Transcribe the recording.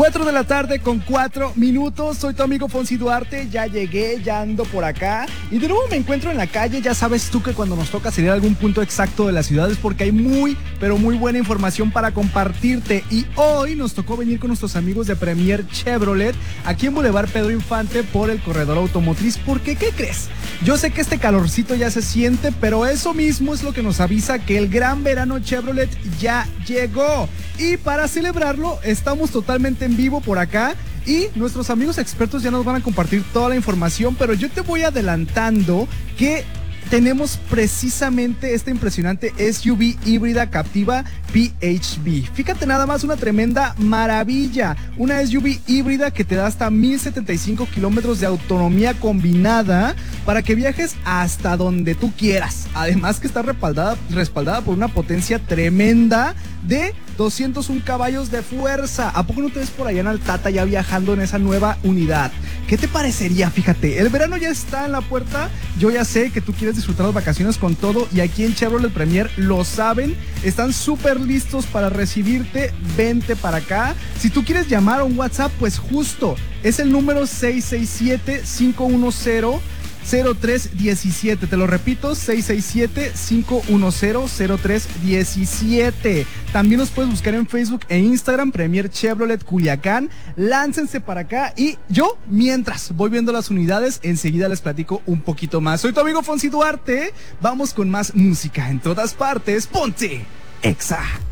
4 de la tarde con 4 minutos. Soy tu amigo Fonsi Duarte. Ya llegué, ya ando por acá. Y de nuevo me encuentro en la calle. Ya sabes tú que cuando nos toca salir a algún punto exacto de la ciudad es porque hay muy, pero muy buena información para compartirte. Y hoy nos tocó venir con nuestros amigos de Premier Chevrolet aquí en Boulevard Pedro Infante por el corredor automotriz. Porque, ¿qué crees? Yo sé que este calorcito ya se siente, pero eso mismo es lo que nos avisa que el gran verano Chevrolet ya llegó. Y para celebrarlo, estamos totalmente en vivo por acá y nuestros amigos expertos ya nos van a compartir toda la información, pero yo te voy adelantando que tenemos precisamente esta impresionante SUV híbrida Captiva PHEV. Fíjate nada más, una tremenda maravilla. Una SUV híbrida que te da hasta 1075 kilómetros de autonomía combinada para que viajes hasta donde tú quieras. Además que está respaldada por una potencia tremenda de 201 caballos de fuerza. ¿A poco no te ves por allá en Altata ya viajando en esa nueva unidad? ¿Qué te parecería? Fíjate, el verano ya está en la puerta. Yo ya sé que tú quieres disfrutar las vacaciones con todo y aquí en Chevrolet Premier lo saben. Están súper listos para recibirte. Vente para acá. Si tú quieres llamar a un WhatsApp, pues justo es el número 667-510-0317. Te lo repito, 667-510-0317. También nos puedes buscar en Facebook e Instagram, Premier Chevrolet Culiacán. Láncense para acá y yo, mientras voy viendo las unidades, enseguida les platico un poquito más. Soy tu amigo Fonsi Duarte. Vamos con más música en todas partes. ¡Ponte Exa!